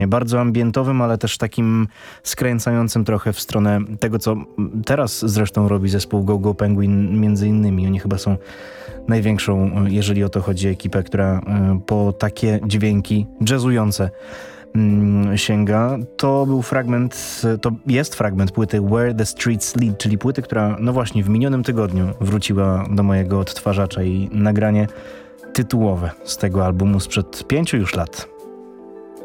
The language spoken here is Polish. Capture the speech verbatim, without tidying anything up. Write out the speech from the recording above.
Bardzo ambientowym, ale też takim skręcającym trochę w stronę tego, co teraz zresztą robi zespół Go Go Penguin między innymi. Oni chyba są największą, jeżeli o to chodzi, ekipę, która po takie dźwięki jazzujące sięga. To był fragment, to jest fragment płyty Where the Streets Lead, czyli płyty, która no właśnie w minionym tygodniu wróciła do mojego odtwarzacza i nagranie tytułowe z tego albumu sprzed pięciu już lat.